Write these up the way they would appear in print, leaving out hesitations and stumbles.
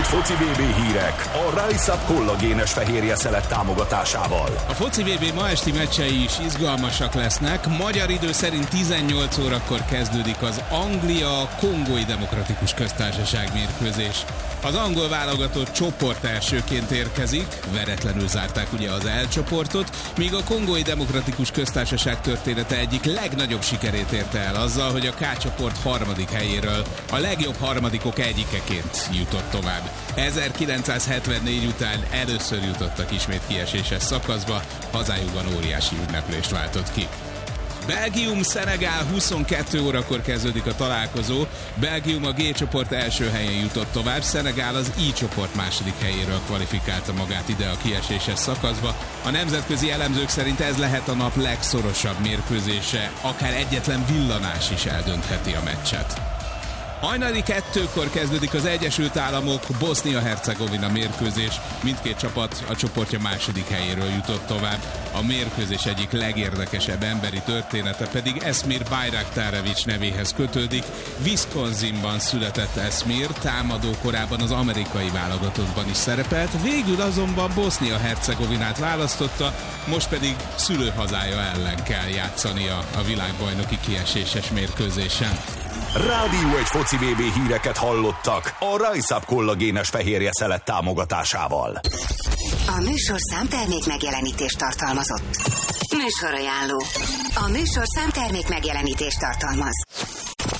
foci BB hírek a Rise Up kollagénes fehérje szelet támogatásával. A foci BB ma esti meccsei is izgalmasak lesznek. Magyar idő szerint 18 órakor kezdődik az Anglia-Kongói Demokratikus Köztársaság mérkőzés. Az angol válogatott csoport elsőként érkezik, veretlenül zárták ugye az L csoportot, míg a Kongói Demokratikus Köztársaság története egyik legnagyobb sikerét érte el azzal, hogy a K csoport harmadik helyéről a legjobb harmadikok egyikeként jutott tovább. 1974 után először jutottak ismét kieséses szakaszba, hazájukban óriási ünneplést váltott ki. Belgium-Szenegál 22 órakor kezdődik a találkozó. Belgium a G csoport első helyen jutott tovább, Szenegál az I csoport második helyéről kvalifikálta magát ide a kieséses szakaszba. A nemzetközi elemzők szerint ez lehet a nap legszorosabb mérkőzése, akár egyetlen villanás is eldöntheti a meccset. Hajnali 2-kor kezdődik az Egyesült Államok Bosznia-Hercegovina mérkőzés. Mindkét csapat a csoportja második helyéről jutott tovább. A mérkőzés egyik legérdekesebb emberi története pedig Esmir Bajraktarevics nevéhez kötődik. Wisconsinban született Esmir, támadó korában az amerikai válogatottban is szerepelt, végül azonban Bosznia-Hercegovinát választotta, most pedig szülőhazája ellen kell játszania a világbajnoki kieséses mérkőzésen. Rádió egy foci BB híreket hallottak a Rise Up kollagénes fehérje szelet támogatásával. A műsorszám termék megjelenítést tartalmazott. Műsorajánló. A műsorszám termék megjelenítést tartalmaz.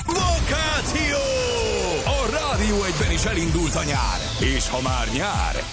Vakáció! A Rádió egyben is elindult a nyár, és ha már nyár,